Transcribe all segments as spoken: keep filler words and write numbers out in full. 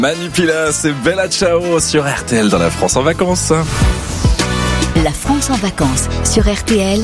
Manu Pilas et Bella Ciao sur R T L dans la France en vacances. La France en vacances sur R T L.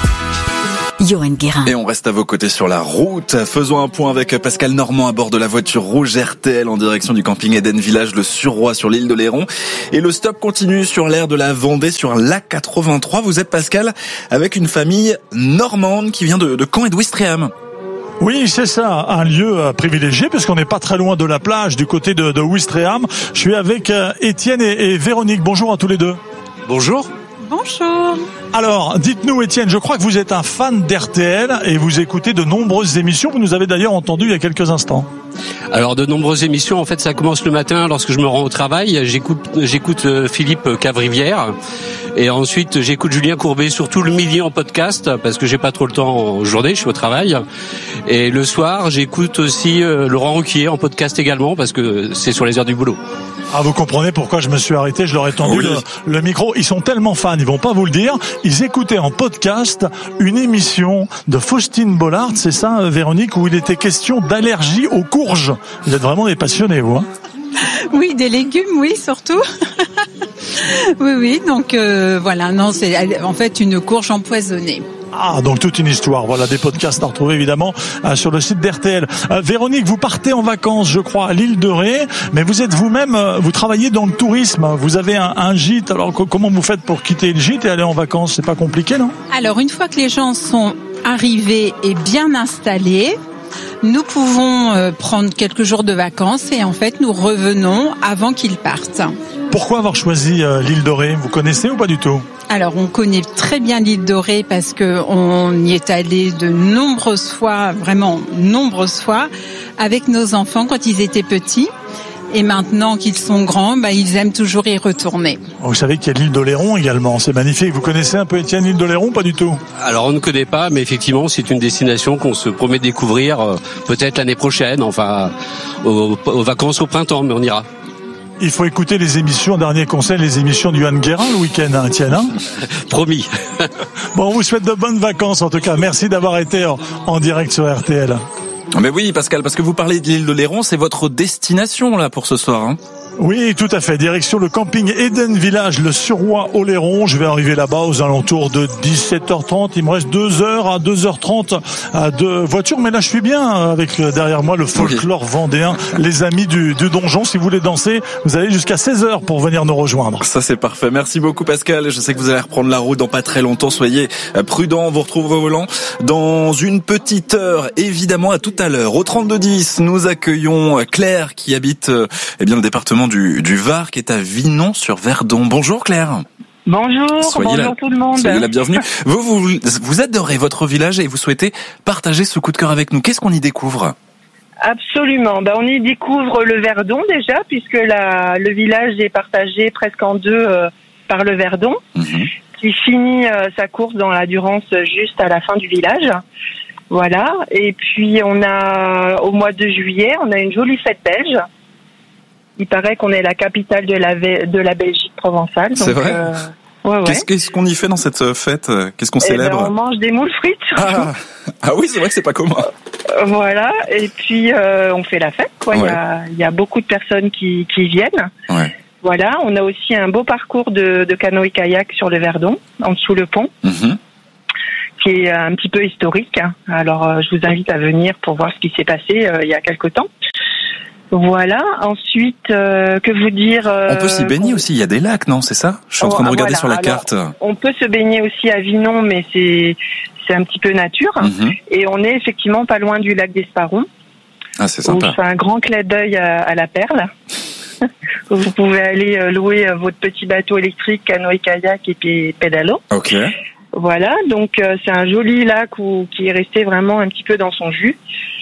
Johan Guérin. Et on reste à vos côtés sur la route. Faisons un point avec Pascal Normand à bord de la voiture rouge R T L en direction du camping Eden Village, le Suroît sur l'île de Léron. Et le stop continue sur l'aire de la Vendée sur l'A quatre-vingt-trois. Vous êtes Pascal avec une famille normande qui vient de, de Caen et de Ouistreham. Oui, c'est ça, un lieu privilégié puisqu'on n'est pas très loin de la plage du côté de, de Ouistreham. Je suis avec Étienne et, et Véronique. Bonjour à tous les deux. Bonjour. Bonjour. Alors, dites-nous Étienne, je crois que vous êtes un fan d'R T L et vous écoutez de nombreuses émissions. Vous nous avez d'ailleurs entendu il y a quelques instants. Alors, de nombreuses émissions, en fait, ça commence le matin lorsque je me rends au travail. J'écoute, j'écoute Philippe Cavrivière. Et ensuite, j'écoute Julien Courbet, surtout le midi en podcast, parce que j'ai pas trop le temps en journée, je suis au travail. Et le soir, j'écoute aussi euh, Laurent Ruquier en podcast également, parce que c'est sur les heures du boulot. Ah, vous comprenez pourquoi je me suis arrêté, je leur ai tendu oui. le, le micro. Ils sont tellement fans, ils vont pas vous le dire. Ils écoutaient en podcast une émission de Faustine Bollard, c'est ça, Véronique, où il était question d'allergie aux courges. Vous êtes vraiment des passionnés, vous, hein? Oui, des légumes, oui, surtout. oui, oui, donc euh, voilà, non, c'est en fait une courge empoisonnée. Ah, donc toute une histoire. Voilà, des podcasts à retrouver évidemment euh, sur le site d'R T L. Euh, Véronique, vous partez en vacances, je crois, à l'île de Ré, mais vous êtes vous-même, euh, vous travaillez dans le tourisme. Vous avez un, un gîte. Alors co- comment vous faites pour quitter le gîte et aller en vacances? C'est pas compliqué, non? Alors, une fois que les gens sont arrivés et bien installés, nous pouvons euh, prendre quelques jours de vacances et en fait, nous revenons avant qu'ils partent. Pourquoi avoir choisi euh, l'île de Ré? Vous connaissez ou pas du tout? Alors, on connaît très bien l'île de Ré parce que on y est allé de nombreuses fois, vraiment nombreuses fois, avec nos enfants quand ils étaient petits. Et maintenant qu'ils sont grands, bah, ils aiment toujours y retourner. Vous savez qu'il y a l'île de Léron également, c'est magnifique. Vous connaissez un peu, Étienne, l'île de Léron? Pas du tout. Alors, on ne connaît pas, mais effectivement, c'est une destination qu'on se promet de découvrir euh, peut-être l'année prochaine, enfin, aux, aux vacances au printemps, mais on ira. Il faut écouter les émissions, dernier conseil, les émissions du Johan Guérin le week-end, hein, Étienne, hein? Promis. Bon, on vous souhaite de bonnes vacances, en tout cas. Merci d'avoir été en, en direct sur R T L. Mais oui, Pascal, parce que vous parlez de l'île de Léron, c'est votre destination, là, pour ce soir, hein? Oui, tout à fait. Direction le camping Eden Village, le Suroît au Léron. Je vais arriver là-bas aux alentours de dix-sept heures trente. Il me reste deux heures à deux heures trente de voiture. Mais là, je suis bien avec derrière moi le folklore vendéen. Les amis du, du donjon, si vous voulez danser, vous allez jusqu'à seize heures pour venir nous rejoindre. Ça, c'est parfait. Merci beaucoup, Pascal. Je sais que vous allez reprendre la route dans pas très longtemps. Soyez prudents. Vous retrouverez au volant dans une petite heure. Évidemment, à tout à l'heure. Au trente-deux dix, nous accueillons Claire qui habite eh bien le département Du, du Var, qui est à Vinon-sur-Verdon. Bonjour Claire. Bonjour, soyez bonjour la, tout le monde. Soyez la bienvenue. Vous, vous, vous adorez votre village et vous souhaitez partager ce coup de cœur avec nous. Qu'est-ce qu'on y découvre? Absolument. Ben, on y découvre le Verdon déjà, puisque la, le village est partagé presque en deux euh, par le Verdon, mm-hmm. qui finit euh, sa course dans la Durance juste à la fin du village. Voilà. Et puis on a, au mois de juillet, on a une jolie fête belge. Il paraît qu'on est la capitale de la, de la Belgique provençale. Donc, c'est vrai euh, ouais, ouais. Qu'est-ce, qu'est-ce qu'on y fait dans cette fête? Qu'est-ce qu'on eh célèbre? ben, On mange des moules frites. Ah, ah oui, c'est vrai que c'est pas commun. Euh, voilà, et puis euh, on fait la fête. Quoi. Ouais. Il, y a, il y a beaucoup de personnes qui, qui viennent. Ouais. Voilà, on a aussi un beau parcours de, de canoë-kayak sur le Verdon, en dessous le pont. Mm-hmm. Qui est un petit peu historique. Alors, euh, je vous invite à venir pour voir ce qui s'est passé euh, il y a quelque temps. Voilà. Ensuite, euh, que vous dire euh, on peut s'y baigner on... aussi. Il y a des lacs, non? C'est ça? Je suis en train de regarder voilà. sur la Alors, carte. On peut se baigner aussi à Vinon, mais c'est c'est un petit peu nature. Mm-hmm. Et on est effectivement pas loin du lac d'Esparon. Ah, c'est sympa. Où je fais un grand clin d'œil à, à la Perle. Vous pouvez aller louer votre petit bateau électrique, canoë-kayak et puis pédalo. Ok. Voilà. Donc euh, c'est un joli lac où qui est resté vraiment un petit peu dans son jus.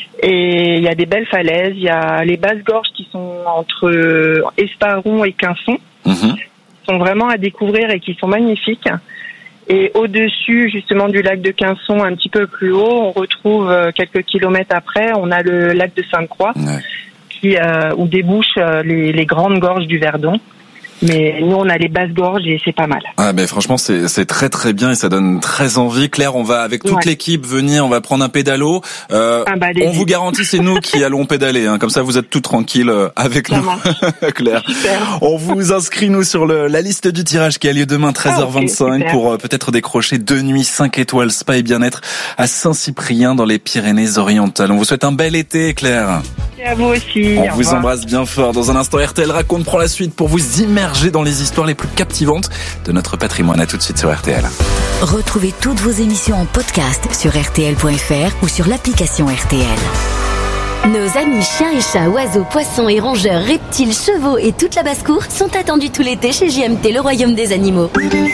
Et il y a des belles falaises, il y a les basses gorges qui sont entre Esparon et Quinçon, mm-hmm. qui sont vraiment à découvrir et qui sont magnifiques. Et au-dessus, justement, du lac de Quinçon, un petit peu plus haut, on retrouve quelques kilomètres après, on a le lac de Sainte-Croix, ouais. qui euh, où débouchent les, les grandes gorges du Verdon. Mais nous, on a les basses gorges et c'est pas mal. Ah, mais franchement, c'est, c'est très très bien et ça donne très envie. Claire, on va avec toute ouais. l'équipe venir, on va prendre un pédalo. Euh, ah bah, on vous garantit, c'est nous qui allons pédaler. Hein. Comme ça, vous êtes tout tranquille avec ça nous, Claire. Super. On vous inscrit nous sur le, la liste du tirage qui a lieu demain treize heures vingt-cinq ah, okay, pour euh, peut-être décrocher deux nuits cinq étoiles spa et bien-être à Saint-Cyprien dans les Pyrénées-Orientales. On vous souhaite un bel été, Claire. Et à vous aussi. On vous embrasse bien fort. Dans un instant, R T L Raconte prend la suite pour vous immerger dans les histoires les plus captivantes de notre patrimoine. À tout de suite sur R T L. Retrouvez toutes vos émissions en podcast sur R T L point F R ou sur l'application R T L. Nos amis chiens et chats, oiseaux, poissons et rongeurs, reptiles, chevaux et toute la basse-cour sont attendus tout l'été chez J M T, le royaume des animaux.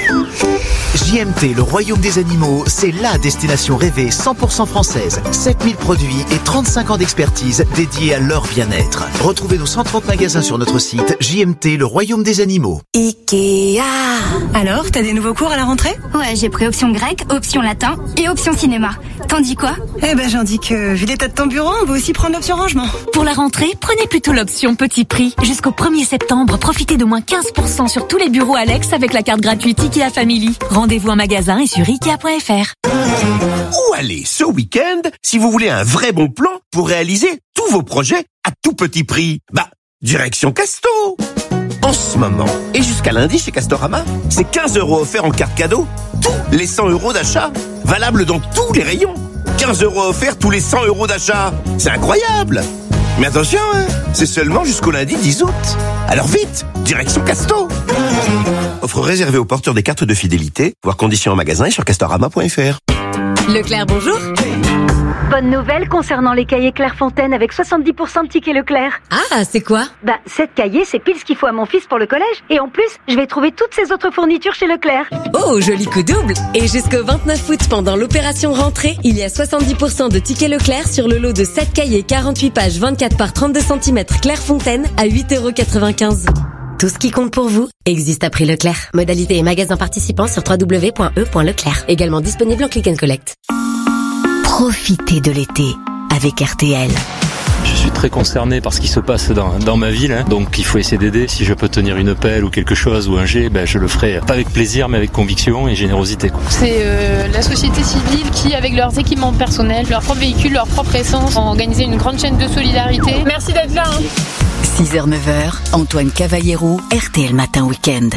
J M T, le royaume des animaux, c'est la destination rêvée cent pour cent française. sept mille produits et trente-cinq ans d'expertise dédiés à leur bien-être. Retrouvez nos cent trente magasins sur notre site J M T, le royaume des animaux. Ikea. Alors, t'as des nouveaux cours à la rentrée ? Ouais, j'ai pris option grec, option latin et option cinéma. T'en dis quoi ? Eh ben, j'en dis que, vu l'état de ton bureau, on va aussi prendre l'option rangement. Pour la rentrée, prenez plutôt l'option petit prix. Jusqu'au premier septembre, profitez de moins quinze pour cent sur tous les bureaux Alex avec la carte gratuite Ikea Family. Rendez-vous en magasin et sur Ikea point F R. Où aller ce week-end si vous voulez un vrai bon plan pour réaliser tous vos projets à tout petit prix ? Bah, direction Casto. En ce moment, et jusqu'à lundi chez Castorama, c'est quinze euros offerts en carte cadeau, tous les cent euros d'achat, valable dans tous les rayons. quinze euros offerts tous les cent euros d'achat. C'est incroyable. Mais attention, hein, c'est seulement jusqu'au lundi dix août. Alors vite, direction Casto. Offre réservée aux porteurs des cartes de fidélité, voire conditions en magasin et sur castorama point F R. Leclerc, bonjour. Bonne nouvelle concernant les cahiers Clairefontaine avec soixante-dix pour cent de tickets Leclerc. Ah, c'est quoi ? Bah, sept cahiers, c'est pile ce qu'il faut à mon fils pour le collège. Et en plus, je vais trouver toutes ces autres fournitures chez Leclerc. Oh, joli coup double. Et jusqu'au vingt-neuf août, pendant l'opération rentrée, il y a soixante-dix pour cent de tickets Leclerc sur le lot de sept cahiers quarante-huit pages vingt-quatre par trente-deux centimètres Clairefontaine à huit euros quatre-vingt-quinze. Tout ce qui compte pour vous existe à prix Leclerc. Modalité et magasin participants sur w w w point e point leclerc. Également disponible en click and collect. Profitez de l'été avec R T L. Je suis très concerné par ce qui se passe dans, dans ma ville, hein. Donc il faut essayer d'aider. Si je peux tenir une pelle ou quelque chose ou un jet, ben, je le ferai pas avec plaisir mais avec conviction et générosité, quoi. C'est euh, la société civile qui, avec leurs équipements personnels, leurs propres véhicules, leur propre essence, ont organisé une grande chaîne de solidarité. Merci d'être là, hein. six heures neuf heures, Antoine Cavallero, R T L Matin Week-end.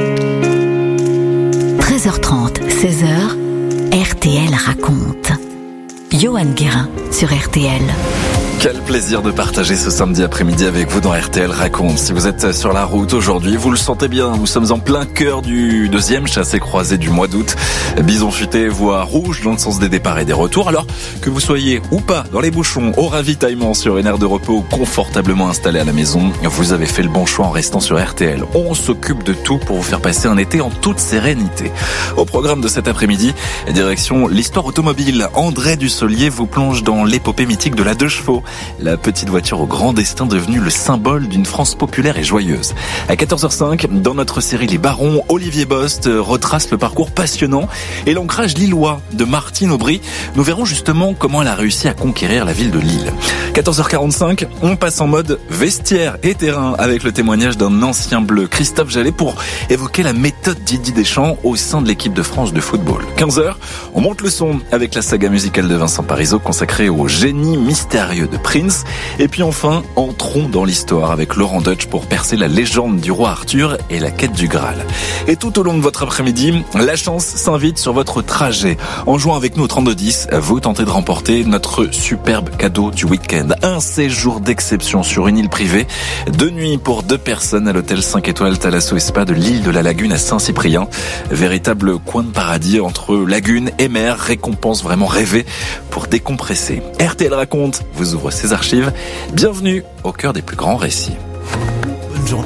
treize heures trente, seize heures, R T L Raconte. Johan Guérin sur R T L. Quel plaisir de partager ce samedi après-midi avec vous dans R T L Raconte. Si vous êtes sur la route aujourd'hui, vous le sentez bien, nous sommes en plein cœur du deuxième chassé-croisé du mois d'août. Bison futé, voie rouge dans le sens des départs et des retours. Alors que vous soyez ou pas dans les bouchons, au ravitaillement, sur une aire de repos ou confortablement installé à la maison, vous avez fait le bon choix en restant sur R T L. On s'occupe de tout pour vous faire passer un été en toute sérénité. Au programme de cet après-midi, direction l'histoire automobile. André Dussolier vous plonge dans l'épopée mythique de la deux chevaux. La petite voiture au grand destin devenue le symbole d'une France populaire et joyeuse. À quatorze heures cinq, dans notre série Les Barons, Olivier Bost retrace le parcours passionnant et l'ancrage lillois de Martine Aubry. Nous verrons justement comment elle a réussi à conquérir la ville de Lille. quatorze heures quarante-cinq, on passe en mode vestiaire et terrain avec le témoignage d'un ancien bleu, Christophe Jallet, pour évoquer la méthode Didier Deschamps au sein de l'équipe de France de football. quinze heures, on monte le son avec la saga musicale de Vincent Parisot consacrée au génie mystérieux de Prince. Et puis enfin, entrons dans l'histoire avec Laurent Deutsch pour percer la légende du roi Arthur et la quête du Graal. Et tout au long de votre après-midi, la chance s'invite sur votre trajet. En jouant avec nous au trente-deux dix, vous tentez de remporter notre superbe cadeau du week-end. Un séjour d'exception sur une île privée, deux nuits pour deux personnes à l'hôtel cinq étoiles Thalasso et Spa de l'île de la Lagune à Saint-Cyprien. Véritable coin de paradis entre lagune et mer, récompense vraiment rêvée pour décompresser. R T L Raconte vous ouvre ses archives. Bienvenue au cœur des plus grands récits. Bonne journée.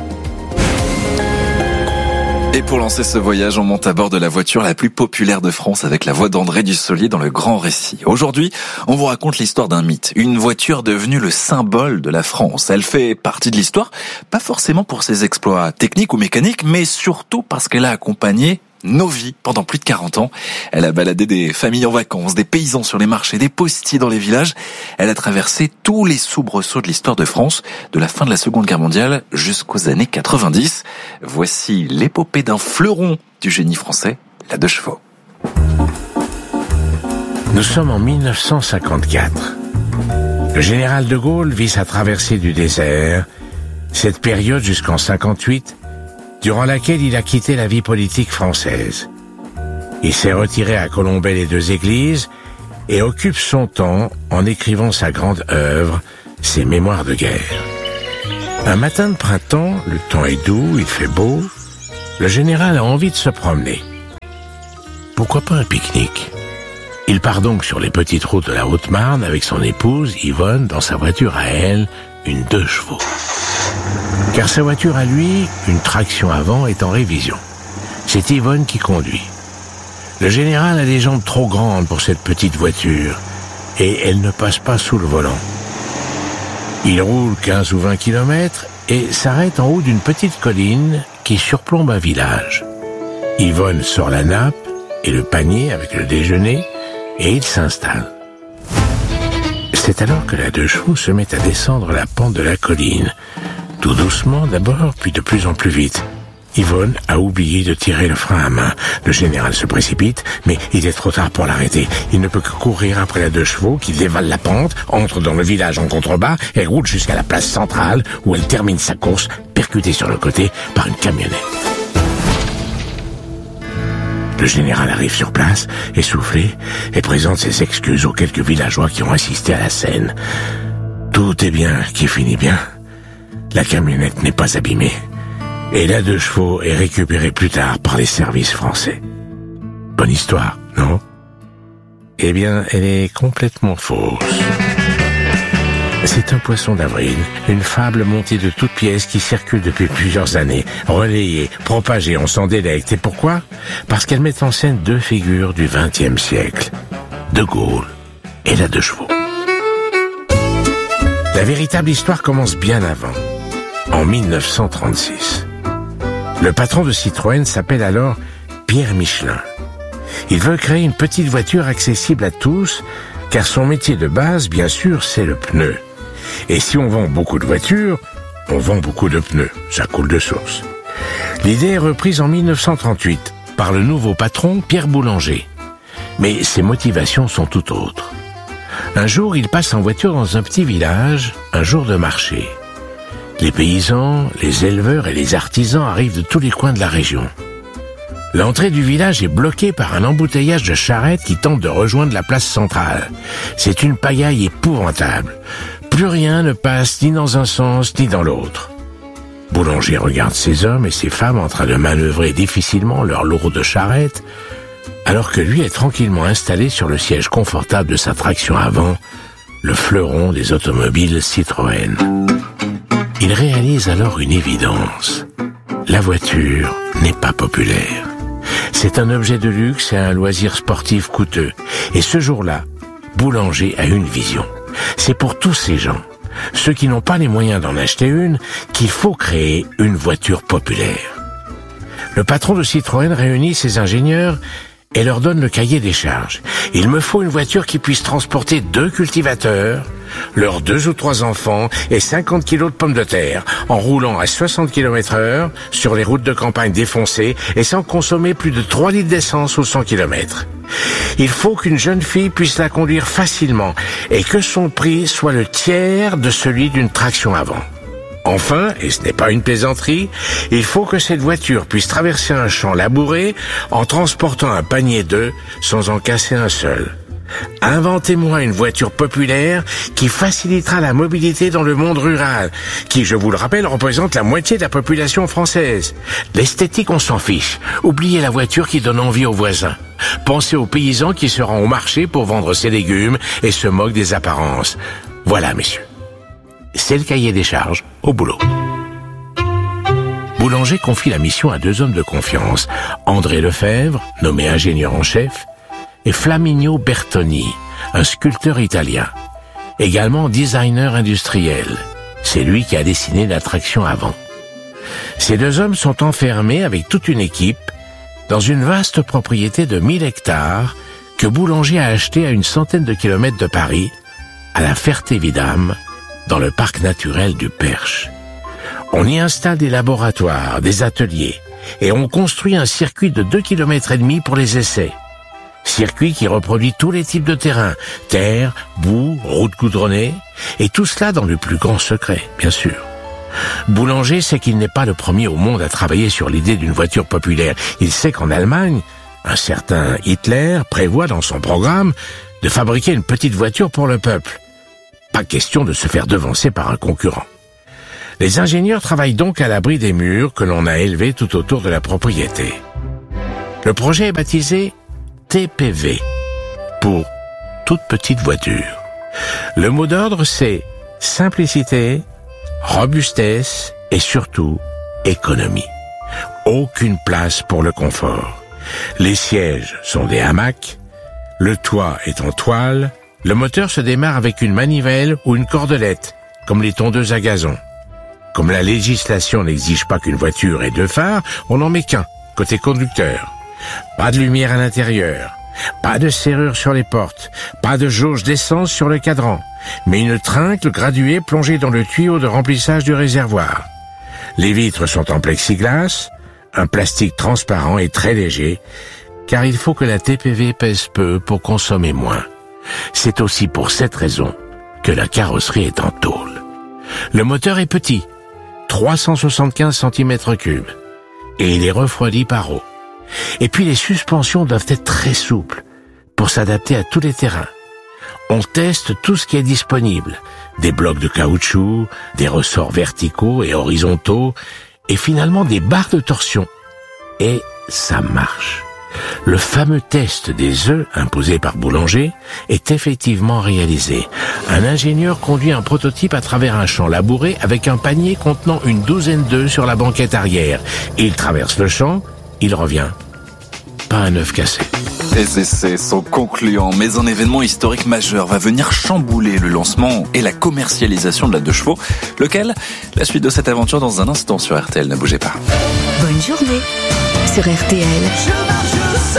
Et pour lancer ce voyage, on monte à bord de la voiture la plus populaire de France avec la voix d'André Dussolier dans le Grand Récit. Aujourd'hui, on vous raconte l'histoire d'un mythe, une voiture devenue le symbole de la France. Elle fait partie de l'histoire, pas forcément pour ses exploits techniques ou mécaniques, mais surtout parce qu'elle a accompagné nos vies pendant plus de quarante ans. Elle a baladé des familles en vacances, des paysans sur les marchés, des postiers dans les villages. Elle a traversé tous les soubresauts de l'histoire de France, de la fin de la Seconde Guerre mondiale jusqu'aux années quatre-vingt-dix. Voici l'épopée d'un fleuron du génie français, la Deux Chevaux. Nous sommes en mille neuf cent cinquante-quatre. Le général de Gaulle vit sa traversée du désert, cette période jusqu'en cinquante-huit, durant laquelle il a quitté la vie politique française. Il s'est retiré à Colombey-les-Deux-Églises et occupe son temps en écrivant sa grande œuvre, ses Mémoires de guerre. Un matin de printemps, le temps est doux, il fait beau, le général a envie de se promener. Pourquoi pas un pique-nique ? Il part donc sur les petites routes de la Haute-Marne avec son épouse, Yvonne, dans sa voiture à elle, une deux chevaux. Car sa voiture à lui, une traction avant, est en révision. C'est Yvonne qui conduit. Le général a des jambes trop grandes pour cette petite voiture et elle ne passe pas sous le volant. Il roule quinze ou vingt kilomètres et s'arrête en haut d'une petite colline qui surplombe un village. Yvonne sort la nappe et le panier avec le déjeuner et il s'installe. C'est alors que la deux chevaux se met à descendre la pente de la colline. Tout doucement d'abord, puis de plus en plus vite. Yvonne a oublié de tirer le frein à main. Le général se précipite, mais il est trop tard pour l'arrêter. Il ne peut que courir après la deux chevaux qui dévale la pente, entre dans le village en contrebas et roule jusqu'à la place centrale où elle termine sa course, percutée sur le côté par une camionnette. Le général arrive sur place, essoufflé, et présente ses excuses aux quelques villageois qui ont assisté à la scène. Tout est bien qui finit bien. La camionnette n'est pas abîmée. Et la deux chevaux est récupérée plus tard par les services français. Bonne histoire, non ? Eh bien, elle est complètement fausse. C'est un poisson d'avril, une fable montée de toutes pièces qui circule depuis plusieurs années, relayée, propagée, on s'en délecte. Et pourquoi ? Parce qu'elle met en scène deux figures du vingtième siècle, De Gaulle et la deux chevaux. La véritable histoire commence bien avant, en mille neuf cent trente-six. Le patron de Citroën s'appelle alors Pierre Michelin. Il veut créer une petite voiture accessible à tous, car son métier de base, bien sûr, c'est le pneu. Et si on vend beaucoup de voitures, on vend beaucoup de pneus. Ça coule de source. L'idée est reprise en mille neuf cent trente-huit par le nouveau patron Pierre Boulanger. Mais ses motivations sont tout autres. Un jour, il passe en voiture dans un petit village, un jour de marché. Les paysans, les éleveurs et les artisans arrivent de tous les coins de la région. L'entrée du village est bloquée par un embouteillage de charrettes qui tentent de rejoindre la place centrale. C'est une pagaille épouvantable. Plus rien ne passe ni dans un sens ni dans l'autre. Boulanger regarde ces hommes et ces femmes en train de manœuvrer difficilement leurs lourdes charrettes, alors que lui est tranquillement installé sur le siège confortable de sa traction avant, le fleuron des automobiles Citroën. Il réalise alors une évidence. La voiture n'est pas populaire. C'est un objet de luxe et un loisir sportif coûteux. Et ce jour-là, Boulanger a une vision. C'est pour tous ces gens, ceux qui n'ont pas les moyens d'en acheter une, qu'il faut créer une voiture populaire. Le patron de Citroën réunit ses ingénieurs et leur donne le cahier des charges. Il me faut une voiture qui puisse transporter deux cultivateurs, leurs deux ou trois enfants et cinquante kilos de pommes de terre, en roulant à soixante kilomètres heure sur les routes de campagne défoncées et sans consommer plus de trois litres d'essence aux cent kilomètres. Il faut qu'une jeune fille puisse la conduire facilement et que son prix soit le tiers de celui d'une traction avant. Enfin, et ce n'est pas une plaisanterie, il faut que cette voiture puisse traverser un champ labouré en transportant un panier d'œufs sans en casser un seul. Inventez-moi une voiture populaire qui facilitera la mobilité dans le monde rural, qui, je vous le rappelle, représente la moitié de la population française. L'esthétique, on s'en fiche. Oubliez la voiture qui donne envie aux voisins. Pensez aux paysans qui se rendent au marché pour vendre ses légumes et se moquent des apparences. Voilà, messieurs. C'est le cahier des charges, au boulot. Boulanger confie la mission à deux hommes de confiance, André Lefebvre, nommé ingénieur en chef, et Flaminio Bertoni, un sculpteur italien, également designer industriel. C'est lui qui a dessiné la traction avant. Ces deux hommes sont enfermés avec toute une équipe dans une vaste propriété de mille hectares que Boulanger a achetée à une centaine de kilomètres de Paris, à la Ferté-Vidame, dans le parc naturel du Perche. On y installe des laboratoires, des ateliers, et on construit un circuit de deux kilomètres et demi pour les essais. Circuit qui reproduit tous les types de terrains, terre, boue, route goudronnée, et tout cela dans le plus grand secret, bien sûr. Boulanger sait qu'il n'est pas le premier au monde à travailler sur l'idée d'une voiture populaire. Il sait qu'en Allemagne, un certain Hitler prévoit dans son programme de fabriquer une petite voiture pour le peuple. Pas question de se faire devancer par un concurrent. Les ingénieurs travaillent donc à l'abri des murs que l'on a élevés tout autour de la propriété. Le projet est baptisé T P V, pour toute petite voiture. Le mot d'ordre, c'est simplicité, robustesse et surtout économie. Aucune place pour le confort. Les sièges sont des hamacs, le toit est en toile, le moteur se démarre avec une manivelle ou une cordelette, comme les tondeuses à gazon. Comme la législation n'exige pas qu'une voiture ait deux phares, on n'en met qu'un, côté conducteur. Pas de lumière à l'intérieur, pas de serrure sur les portes, pas de jauge d'essence sur le cadran, mais une tringle graduée plongée dans le tuyau de remplissage du réservoir. Les vitres sont en plexiglas, un plastique transparent et très léger, car il faut que la T P V pèse peu pour consommer moins. C'est aussi pour cette raison que la carrosserie est en tôle. Le moteur est petit, trois cent soixante-quinze centimètres cubes, et il est refroidi par eau. Et puis les suspensions doivent être très souples pour s'adapter à tous les terrains. On teste tout ce qui est disponible, des blocs de caoutchouc, des ressorts verticaux et horizontaux, et finalement des barres de torsion. Et ça marche. Le fameux test des œufs imposé par Boulanger est effectivement réalisé. Un ingénieur conduit un prototype à travers un champ labouré avec un panier contenant une douzaine d'œufs sur la banquette arrière. Il traverse le champ, il revient. Pas un œuf cassé. Les essais sont concluants, mais un événement historique majeur va venir chambouler le lancement et la commercialisation de la deux chevaux. Lequel ? La suite de cette aventure dans un instant sur R T L, ne bougez pas. Bonne journée sur R T L. Je marche seul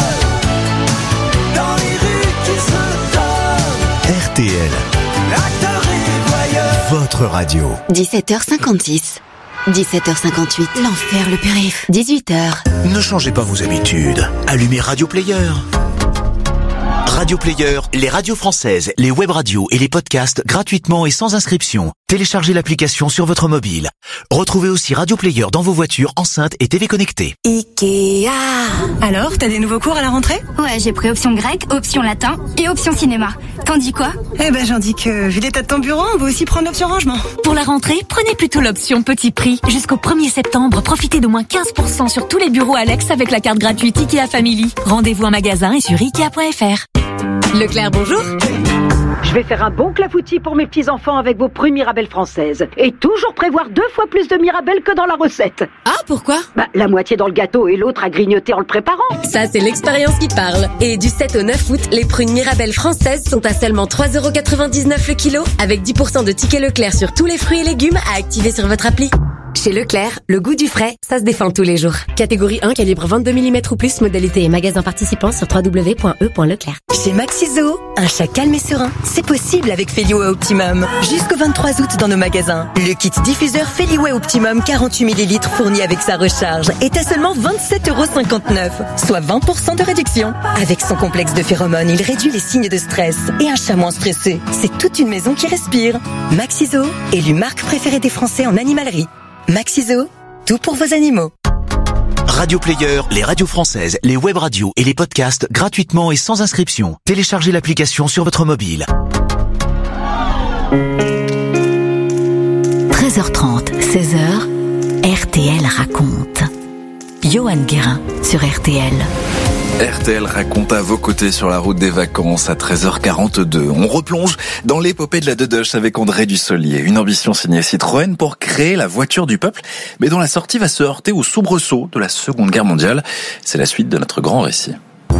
dans les rues qui se donnent. R T L, L'acteur et voyeur. votre radio. dix-sept heures cinquante-six. dix-sept heures cinquante-huit. L'enfer, le périph. dix-huit heures. Ne changez pas vos habitudes. Allumez Radio Player. Radio Player, les radios françaises, les web radios et les podcasts gratuitement et sans inscription. Téléchargez l'application sur votre mobile. Retrouvez aussi Radio Player dans vos voitures, enceintes et télé connectées. Ikea. Alors, t'as des nouveaux cours à la rentrée ? Ouais, j'ai pris option grec, option latin et option cinéma. T'en dis quoi ? Eh ben, j'en dis que, vu l'état de ton bureau, on va aussi prendre l'option rangement. Pour la rentrée, prenez plutôt l'option petit prix. Jusqu'au premier septembre, profitez d'au moins quinze pour cent sur tous les bureaux Alex avec la carte gratuite Ikea Family. Rendez-vous en magasin et sur ikea point f r. Leclerc, bonjour. Je vais faire un bon clafoutis pour mes petits-enfants avec vos fruits Mirabelle françaises. Et toujours prévoir deux fois plus de Mirabelle que dans la recette. Ah, pourquoi ? Bah, la moitié dans le gâteau et l'autre à grignoter en le préparant. Ça, c'est l'expérience qui parle. Et du sept au neuf août, les prunes Mirabelle françaises sont à seulement trois euros quatre-vingt-dix-neuf le kilo, avec dix pour cent de tickets Leclerc sur tous les fruits et légumes à activer sur votre appli. Chez Leclerc, le goût du frais, ça se défend tous les jours. Catégorie un, calibre vingt-deux millimètres ou plus, modalité et magasin participant sur w w w point e point leclerc. Chez Maxiso, un chat calme et serein, c'est possible avec Feliway Optimum. Jusqu'au vingt-trois août dans nos magasins. Le kit diffuseur Feliway Optimum quarante-huit millilitres fourni avec sa recharge est à seulement vingt-sept euros cinquante-neuf, soit vingt pour cent de réduction. Avec son complexe de phéromones, il réduit les signes de stress. Et un chat moins stressé, c'est toute une maison qui respire. Maxiso, élu marque préférée des Français en animalerie. Maxiso, tout pour vos animaux. Radio Player, les radios françaises, les web radios et les podcasts gratuitement et sans inscription. Téléchargez l'application sur votre mobile. treize heures trente, seize heures, R T L raconte. Johan Guérin sur R T L. R T L raconte à vos côtés sur la route des vacances à treize heures quarante-deux. On replonge dans l'épopée de la Dedoche avec André Dussolier. Une ambition signée Citroën pour créer la voiture du peuple, mais dont la sortie va se heurter au soubresaut de la Seconde Guerre mondiale. C'est la suite de notre grand récit.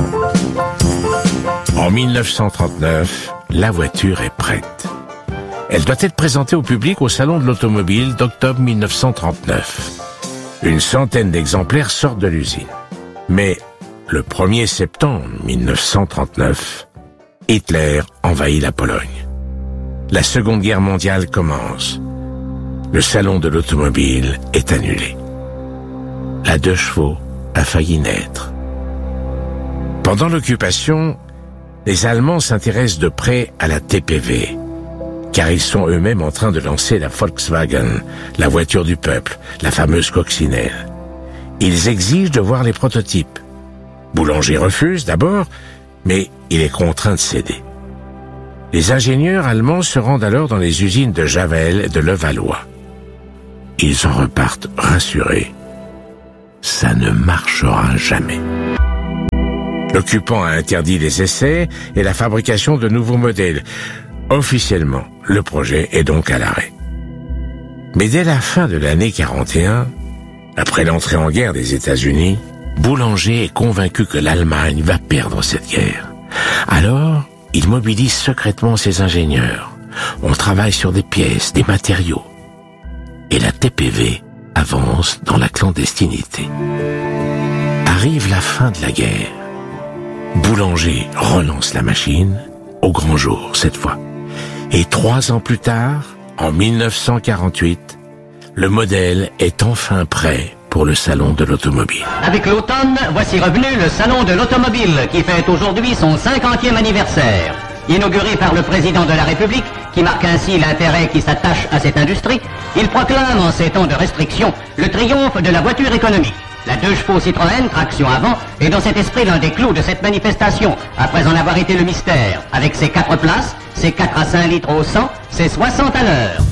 En mille neuf cent trente-neuf, la voiture est prête. Elle doit être présentée au public au Salon de l'Automobile d'octobre mille neuf cent trente-neuf. Une centaine d'exemplaires sortent de l'usine. Mais le premier septembre mille neuf cent trente-neuf, Hitler envahit la Pologne. La Seconde Guerre mondiale commence. Le salon de l'automobile est annulé. La deux chevaux a failli naître. Pendant l'occupation, les Allemands s'intéressent de près à la T P V, car ils sont eux-mêmes en train de lancer la Volkswagen, la voiture du peuple, la fameuse coccinelle. Ils exigent de voir les prototypes. Boulanger refuse d'abord, mais il est contraint de céder. Les ingénieurs allemands se rendent alors dans les usines de Javel et de Levallois. Ils en repartent rassurés. Ça ne marchera jamais. L'occupant a interdit les essais et la fabrication de nouveaux modèles. Officiellement, le projet est donc à l'arrêt. Mais dès la fin de l'année quarante et un, après l'entrée en guerre des États-Unis, Boulanger est convaincu que l'Allemagne va perdre cette guerre. Alors, il mobilise secrètement ses ingénieurs. On travaille sur des pièces, des matériaux. Et la T P V avance dans la clandestinité. Arrive la fin de la guerre. Boulanger relance la machine, au grand jour cette fois. Et trois ans plus tard, en mille neuf cent quarante-huit, le modèle est enfin prêt pour le salon de l'automobile. Avec l'automne, voici revenu le salon de l'automobile qui fête aujourd'hui son cinquantième anniversaire. Inauguré par le président de la République, qui marque ainsi l'intérêt qui s'attache à cette industrie, il proclame en ces temps de restriction le triomphe de la voiture économique. La deux chevaux Citroën, traction avant, est dans cet esprit l'un des clous de cette manifestation, après en avoir été le mystère, avec ses quatre places, ses quatre à cinq litres au cent, ses soixante à l'heure.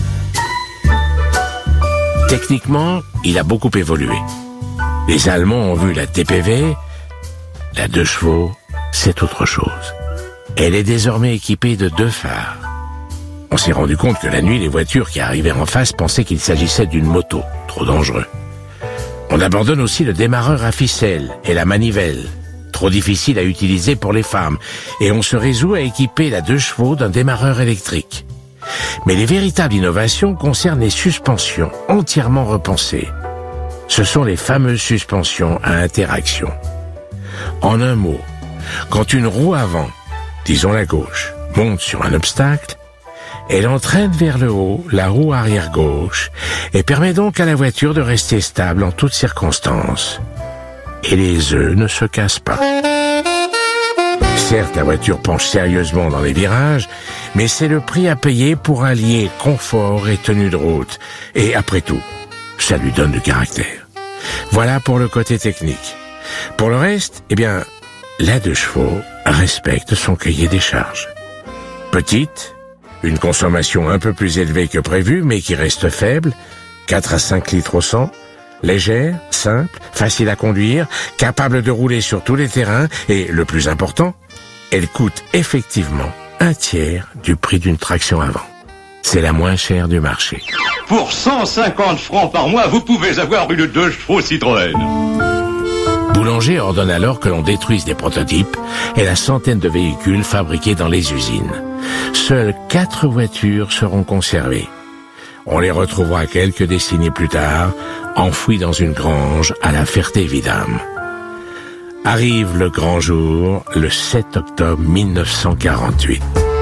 Techniquement, il a beaucoup évolué. Les Allemands ont vu la T P V, la deux chevaux, c'est autre chose. Elle est désormais équipée de deux phares. On s'est rendu compte que la nuit, les voitures qui arrivaient en face pensaient qu'il s'agissait d'une moto, trop dangereux. On abandonne aussi le démarreur à ficelle et la manivelle, trop difficile à utiliser pour les femmes, et on se résout à équiper la deux chevaux d'un démarreur électrique. Mais les véritables innovations concernent les suspensions, entièrement repensées. Ce sont les fameuses suspensions à interaction. En un mot, quand une roue avant, disons la gauche, monte sur un obstacle, elle entraîne vers le haut la roue arrière gauche et permet donc à la voiture de rester stable en toutes circonstances. Et les œufs ne se cassent pas. Certes, la voiture penche sérieusement dans les virages, mais c'est le prix à payer pour allier confort et tenue de route. Et après tout, ça lui donne du caractère. Voilà pour le côté technique. Pour le reste, eh bien, la deux chevaux respecte son cahier des charges. Petite, une consommation un peu plus élevée que prévu, mais qui reste faible, quatre à cinq litres au cent, légère, simple, facile à conduire, capable de rouler sur tous les terrains, et le plus important, elle coûte effectivement un tiers du prix d'une traction avant. C'est la moins chère du marché. Pour cent cinquante francs par mois, vous pouvez avoir une deux chevaux Citroën. Boulanger ordonne alors que l'on détruise des prototypes et la centaine de véhicules fabriqués dans les usines. Seules quatre voitures seront conservées. On les retrouvera quelques décennies plus tard, enfouies dans une grange à la Ferté-Vidame. Arrive le grand jour, le sept octobre mille neuf cent quarante-huit.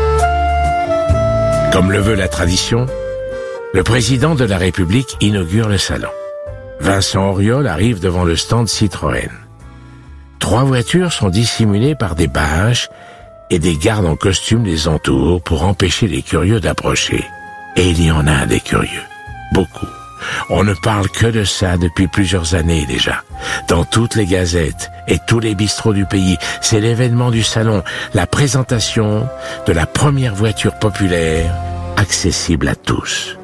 Comme le veut la tradition, le président de la République inaugure le salon. Vincent Auriol arrive devant le stand Citroën. Trois voitures sont dissimulées par des bâches et des gardes en costume les entourent pour empêcher les curieux d'approcher. Et il y en a des curieux. Beaucoup. On ne parle que de ça depuis plusieurs années déjà. Dans toutes les gazettes et tous les bistrots du pays, c'est l'événement du salon, la présentation de la première voiture populaire accessible à tous.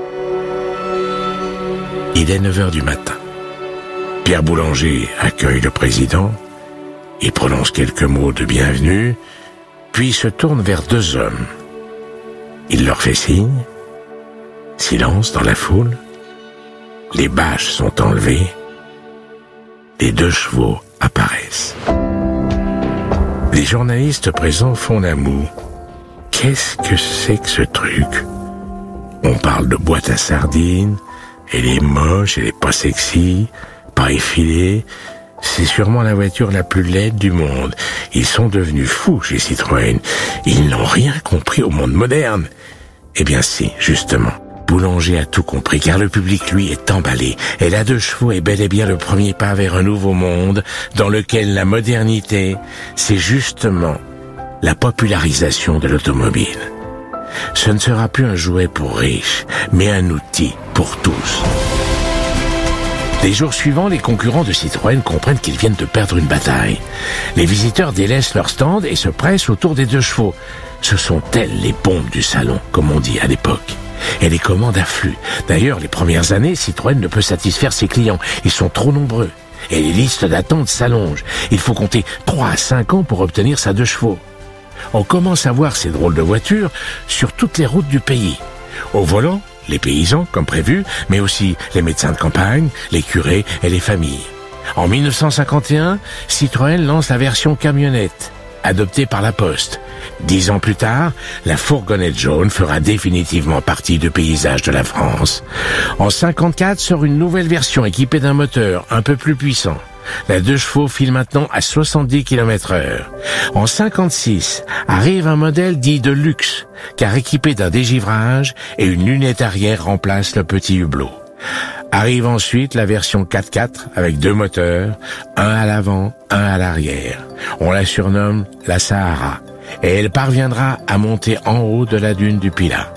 Il est neuf heures du matin. Pierre Boulanger accueille le président. Il prononce quelques mots de bienvenue, puis se tourne vers deux hommes. Il leur fait signe. Silence dans la foule. Les bâches sont enlevées. Les deux chevaux apparaissent. Les journalistes présents font la moue. Qu'est-ce que c'est que ce truc? On parle de boîte à sardines. Elle est moche, elle est pas sexy, pas effilée. C'est sûrement la voiture la plus laide du monde. Ils sont devenus fous chez Citroën. Ils n'ont rien compris au monde moderne. Eh bien si, justement. Boulanger a tout compris, car le public, lui, est emballé. Et la deux chevaux est bel et bien le premier pas vers un nouveau monde, dans lequel la modernité, c'est justement la popularisation de l'automobile. Ce ne sera plus un jouet pour riches, mais un outil pour tous. Les jours suivants, les concurrents de Citroën comprennent qu'ils viennent de perdre une bataille. Les visiteurs délaissent leur stand et se pressent autour des deux chevaux. Ce sont elles les bombes du salon, comme on dit à l'époque. Et les commandes affluent. D'ailleurs, les premières années, Citroën ne peut satisfaire ses clients. Ils sont trop nombreux. Et les listes d'attente s'allongent. Il faut compter trois à cinq ans pour obtenir sa deux chevaux. On commence à voir ces drôles de voitures sur toutes les routes du pays. Au volant, les paysans, comme prévu, mais aussi les médecins de campagne, les curés et les familles. En mille neuf cent cinquante et un, Citroën lance la version camionnette, adoptée par la Poste. Dix ans plus tard, la fourgonnette jaune fera définitivement partie du paysage de la France. En cinquante-quatre sort une nouvelle version équipée d'un moteur un peu plus puissant. La deux chevaux file maintenant à soixante-dix kilomètres heure. En cinquante-six, arrive un modèle dit de luxe, car équipé d'un dégivrage et une lunette arrière remplace le petit hublot. Arrive ensuite la version quatre-quatre avec deux moteurs, un à l'avant, un à l'arrière. On la surnomme la Sahara, et elle parviendra à monter en haut de la dune du Pilat.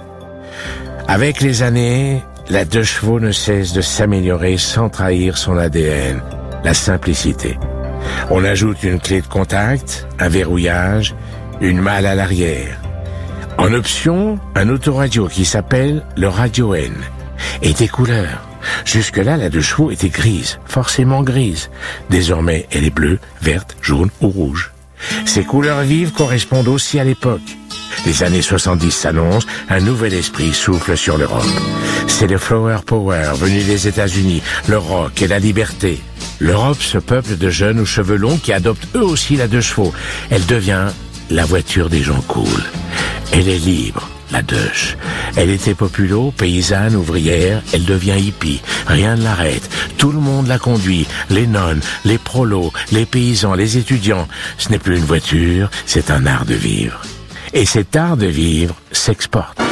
Avec les années, la deux chevaux ne cesse de s'améliorer sans trahir son A D N. La simplicité. On ajoute une clé de contact, un verrouillage, une malle à l'arrière. En option, un autoradio qui s'appelle le Radio N. Et des couleurs. Jusque-là, la deux chevaux était grise, forcément grise. Désormais, elle est bleue, verte, jaune ou rouge. Ces couleurs vives correspondent aussi à l'époque. Les années soixante-dix s'annoncent, un nouvel esprit souffle sur l'Europe. C'est le Flower Power venu des États-Unis, le rock et la liberté. L'Europe se peuple de jeunes aux cheveux longs qui adoptent eux aussi la deux chevaux. Elle devient la voiture des gens cool. Elle est libre, la Deutsch. Elle était populo, paysanne, ouvrière, elle devient hippie. Rien ne l'arrête. Tout le monde la conduit. Les nonnes, les prolos, les paysans, les étudiants. Ce n'est plus une voiture, c'est un art de vivre. Et cet art de vivre s'exporte.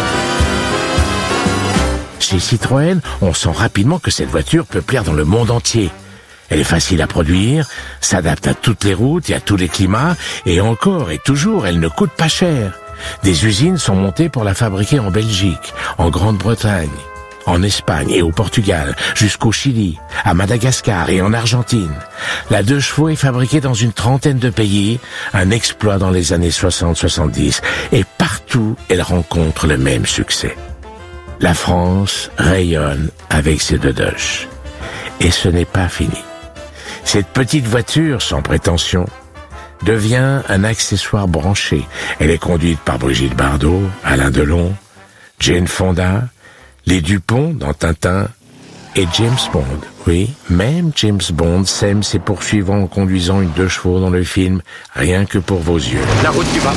Chez Citroën, on sent rapidement que cette voiture peut plaire dans le monde entier. Elle est facile à produire, s'adapte à toutes les routes et à tous les climats, et encore et toujours, elle ne coûte pas cher. Des usines sont montées pour la fabriquer en Belgique, en Grande-Bretagne, en Espagne et au Portugal, jusqu'au Chili, à Madagascar et en Argentine. La deux chevaux est fabriquée dans une trentaine de pays, un exploit dans les années soixante soixante-dix, et partout, elle rencontre le même succès. La France rayonne avec ses deux Deutsch. Et ce n'est pas fini. Cette petite voiture, sans prétention, devient un accessoire branché. Elle est conduite par Brigitte Bardot, Alain Delon, Jane Fonda, les Dupont dans Tintin et James Bond. Oui, même James Bond sème ses poursuivants en conduisant une deux chevaux dans le film Rien que pour vos yeux. La route du bas.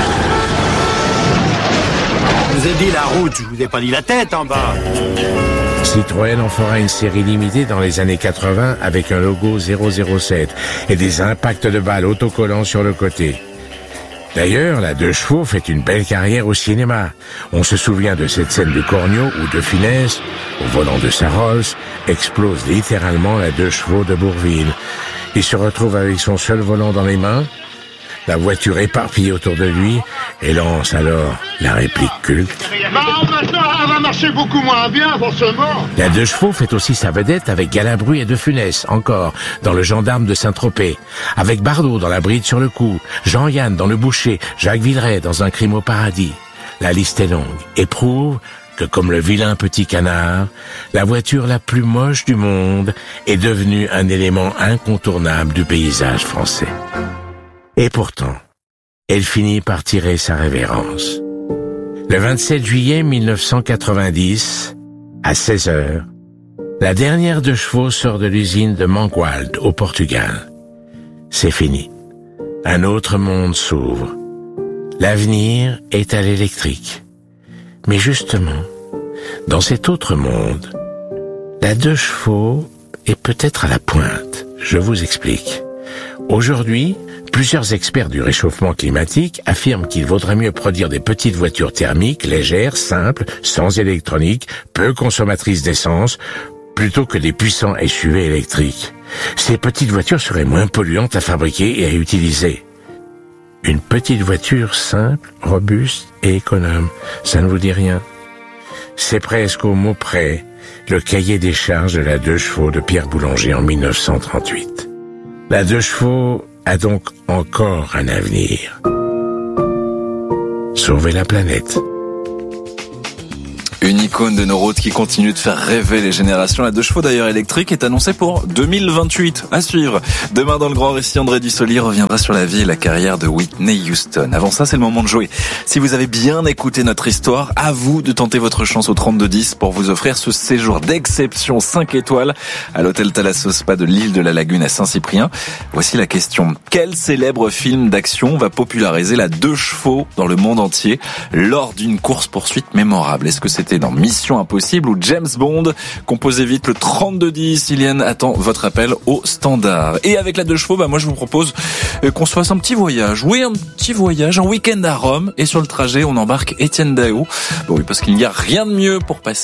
Je vous ai dit la route, je vous ai pas dit la tête en bas. Citroën en fera une série limitée dans les années quatre-vingts avec un logo zéro zéro sept et des impacts de balles autocollants sur le côté. D'ailleurs, la deux chevaux fait une belle carrière au cinéma. On se souvient de cette scène de Cornio où De Funès, au volant de sa Rolls, explose littéralement la deux chevaux de Bourvil. Il se retrouve avec son seul volant dans les mains, la voiture éparpillée autour de lui, et lance alors la réplique culte. Bah, maintenant, elle va marcher beaucoup moins bien, forcément. La deux chevaux fait aussi sa vedette avec Galabru et De Funès, encore, dans Le Gendarme de Saint-Tropez. Avec Bardot dans La Bride sur le cou, Jean-Yann dans Le Boucher, Jacques Villeray dans Un Crime au paradis. La liste est longue et prouve que, comme le vilain petit canard, la voiture la plus moche du monde est devenue un élément incontournable du paysage français. Et pourtant, elle finit par tirer sa révérence. Le vingt-sept juillet mille neuf cent quatre-vingt-dix, à seize heures, la dernière deux chevaux sort de l'usine de Mangualde, au Portugal. C'est fini. Un autre monde s'ouvre. L'avenir est à l'électrique. Mais justement, dans cet autre monde, la deux chevaux est peut-être à la pointe. Je vous explique. Aujourd'hui, plusieurs experts du réchauffement climatique affirment qu'il vaudrait mieux produire des petites voitures thermiques, légères, simples, sans électronique, peu consommatrices d'essence, plutôt que des puissants S U V électriques. Ces petites voitures seraient moins polluantes à fabriquer et à utiliser. Une petite voiture simple, robuste et économe, ça ne vous dit rien? C'est presque au mot près le cahier des charges de la deux chevaux de Pierre Boulanger en mille neuf cent trente-huit. La deux chevaux a donc encore un avenir. Sauver la planète. Une icône de nos routes qui continue de faire rêver les générations. La deux chevaux d'ailleurs électrique est annoncée pour deux mille vingt-huit. À suivre. Demain dans le grand récit, André Dussoli reviendra sur la vie et la carrière de Whitney Houston. Avant ça, c'est le moment de jouer. Si vous avez bien écouté notre histoire, à vous de tenter votre chance au trente-deux dix pour vous offrir ce séjour d'exception cinq étoiles à l'hôtel Thalasso Spa de l'île de la Lagune à Saint-Cyprien. Voici la question. Quel célèbre film d'action va populariser la deux chevaux dans le monde entier lors d'une course-poursuite mémorable? Est-ce que c'était dans Mission Impossible ou James Bond? Composez vite le trente-deux dix. Iliane attend votre appel au standard. Et avec la deux chevaux, bah moi je vous propose qu'on se fasse un petit voyage. Oui, un petit voyage, un week-end à Rome. Et sur le trajet, on embarque Étienne Dao. Bon oui, parce qu'il n'y a rien de mieux pour passer